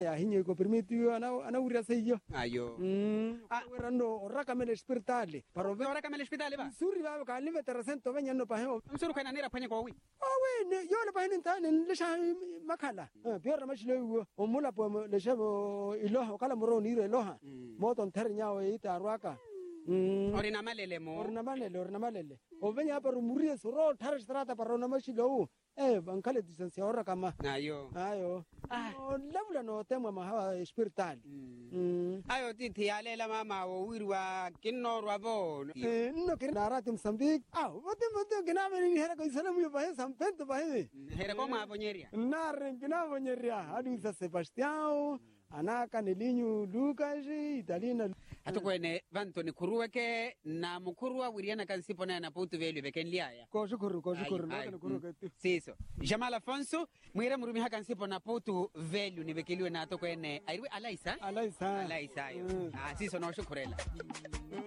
ya hinyo iko permitiyo ana uria seyo ayo werano oraka mele spiritale ora kama hospitali ba suri ba ka lime terasento benyano pa he msuru kana nira panye kwa wi ne yo le pa ntane le sha makhala biora mashilo o mula po le shebo iloha kala moro ni re loha moto nternya we itarwaka orina malele o benya pa rumuri soro thar strata pa rona mashilo bankale distance ora kama ayo labula no temwa mahawa spiritual ayo titi yalela mama wo wirwa kinnorwa bo no kirara tim sambik bote giname ni hera ko salamu yo bahe sampento bahe hera ko ma bonyeria nare giname bonyeria adu sa Sebastião anaka nelinyu Lucas Italina atukwene vanto ni kuruweke na mukurwa wiriana kansipo na putu velu bekenliaya ko shukuru no kuru ketu siso Jamal Afonso mwire murumi hakansipo na putu velu ni bekeliwe na atukwene airwe alaisa yo siso no shukurela